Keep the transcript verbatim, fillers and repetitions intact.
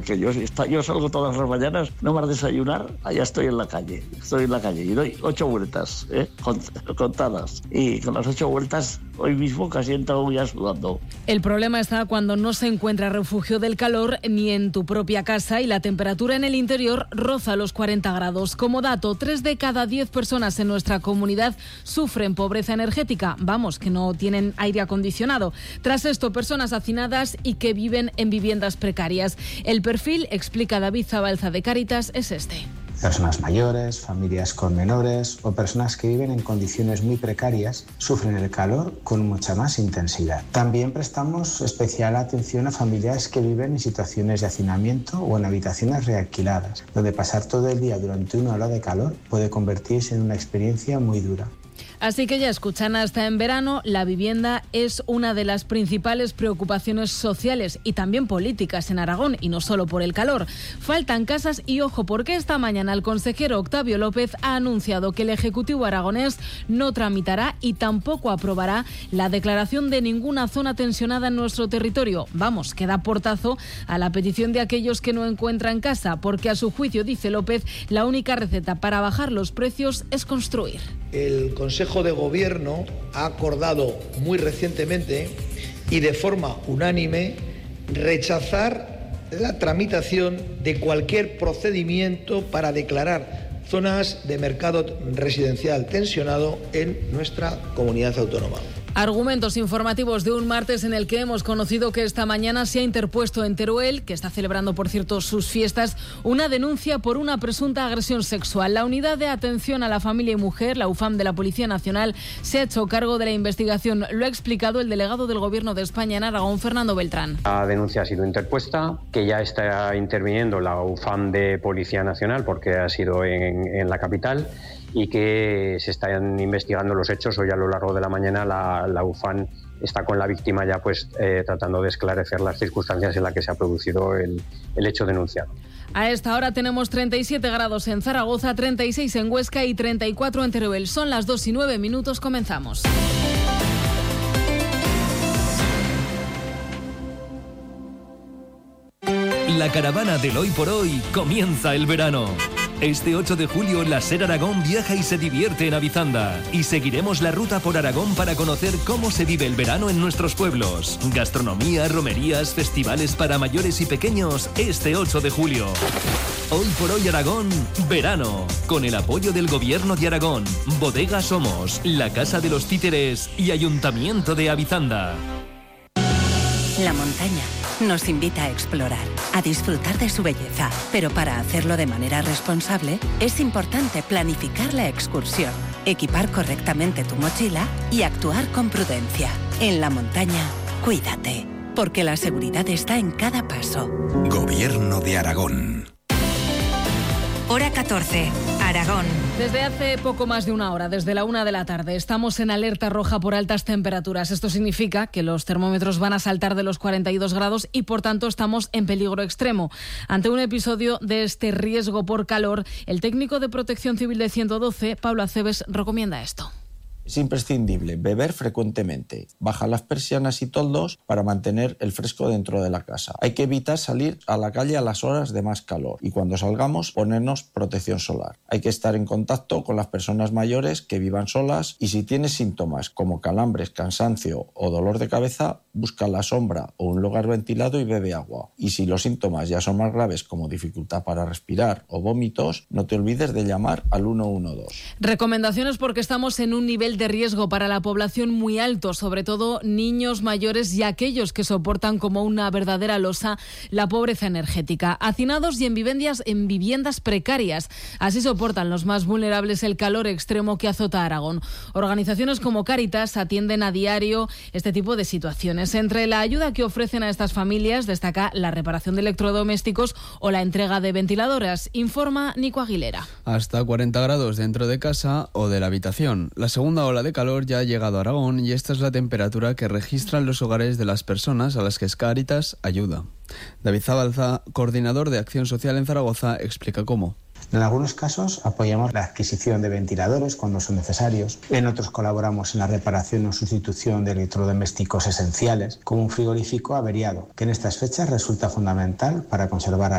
Que yo, yo salgo todas las mañanas, no más desayunar, allá estoy en la calle, estoy en la calle y doy ocho vueltas, ¿eh? contadas. Y con las ocho vueltas, hoy mismo casi he entrado ya sudando. El problema está cuando no se encuentra refugio del calor ni en tu propia casa y la temperatura en el interior roza los cuarenta grados. Como dato, tres de cada diez personas en nuestra comunidad sufren pobreza energética. Vamos, que no tienen aire acondicionado. Tras esto, personas hacinadas y que viven en viviendas precarias. El perfil, explica David Zabalza de Cáritas, es este. Personas mayores, familias con menores o personas que viven en condiciones muy precarias sufren el calor con mucha más intensidad. También prestamos especial atención a familias que viven en situaciones de hacinamiento o en habitaciones realquiladas, donde pasar todo el día durante una ola de calor puede convertirse en una experiencia muy dura. Así que ya escuchan, hasta en verano la vivienda es una de las principales preocupaciones sociales y también políticas en Aragón, y no solo por el calor. Faltan casas y ojo, porque esta mañana el consejero Octavio López ha anunciado que el Ejecutivo aragonés no tramitará y tampoco aprobará la declaración de ninguna zona tensionada en nuestro territorio. Vamos, que da portazo a la petición de aquellos que no encuentran casa, porque a su juicio, dice López, la única receta para bajar los precios es construir. El Consejo de Gobierno ha acordado muy recientemente y de forma unánime rechazar la tramitación de cualquier procedimiento para declarar zonas de mercado residencial tensionado en nuestra comunidad autónoma. Argumentos informativos de un martes en el que hemos conocido que esta mañana se ha interpuesto en Teruel, que está celebrando, por cierto, sus fiestas, una denuncia por una presunta agresión sexual. La Unidad de Atención a la Familia y Mujer, la UFAM de la Policía Nacional, se ha hecho cargo de la investigación. Lo ha explicado el delegado del Gobierno de España en Aragón, Fernando Beltrán. La denuncia ha sido interpuesta, que ya está interviniendo la UFAM de Policía Nacional porque ha sido en, en la capital, y que se están investigando los hechos. Hoy a lo largo de la mañana la, la UFAM está con la víctima ya pues eh, tratando de esclarecer las circunstancias en las que se ha producido el, el hecho denunciado. A esta hora tenemos treinta y siete grados en Zaragoza, treinta y seis en Huesca y treinta y cuatro en Teruel. Son las dos y nueve minutos, comenzamos. La caravana del Hoy por Hoy comienza el verano. Este ocho de julio la SER Aragón viaja y se divierte en Avizanda. Y seguiremos la ruta por Aragón para conocer cómo se vive el verano en nuestros pueblos. Gastronomía, romerías, festivales para mayores y pequeños este ocho de julio. Hoy por Hoy Aragón, verano. Con el apoyo del Gobierno de Aragón, Bodega Somos, la Casa de los Títeres y Ayuntamiento de Avizanda. La montaña nos invita a explorar, a disfrutar de su belleza, pero para hacerlo de manera responsable es importante planificar la excursión, equipar correctamente tu mochila y actuar con prudencia. En la montaña, cuídate, porque la seguridad está en cada paso. Gobierno de Aragón. Hora catorce, Aragón. Desde hace poco más de una hora, desde la una de la tarde, estamos en alerta roja por altas temperaturas. Esto significa que los termómetros van a saltar de los cuarenta y dos grados y, por tanto, estamos en peligro extremo. Ante un episodio de este riesgo por calor, el técnico de Protección Civil de ciento doce, Pablo Aceves, recomienda esto. Es imprescindible beber frecuentemente, bajar las persianas y toldos para mantener el fresco dentro de la casa. Hay que evitar salir a la calle a las horas de más calor y cuando salgamos ponernos protección solar. Hay que estar en contacto con las personas mayores que vivan solas y si tienes síntomas como calambres, cansancio o dolor de cabeza, busca la sombra o un lugar ventilado y bebe agua. Y si los síntomas ya son más graves como dificultad para respirar o vómitos, no te olvides de llamar al uno uno dos. Recomendaciones porque estamos en un nivel de riesgo para la población muy alto, sobre todo niños, mayores y aquellos que soportan como una verdadera losa la pobreza energética. Hacinados y en viviendas, en viviendas precarias. Así soportan los más vulnerables el calor extremo que azota Aragón. Organizaciones como Cáritas atienden a diario este tipo de situaciones. Entre la ayuda que ofrecen a estas familias destaca la reparación de electrodomésticos o la entrega de ventiladoras, informa Nico Aguilera. Hasta cuarenta grados dentro de casa o de la habitación. La segunda ola de calor ya ha llegado a Aragón y esta es la temperatura que registran los hogares de las personas a las que Cáritas ayuda. David Zabalza, coordinador de Acción Social en Zaragoza, explica cómo. En algunos casos apoyamos la adquisición de ventiladores cuando son necesarios. En otros colaboramos en la reparación o sustitución de electrodomésticos esenciales, como un frigorífico averiado, que en estas fechas resulta fundamental para conservar